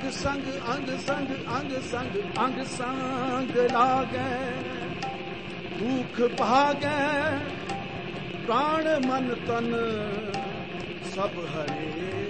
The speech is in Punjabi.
संग अंग संग अंग संग अंग संग लागे दुख भागे प्राण मन तन सब हरे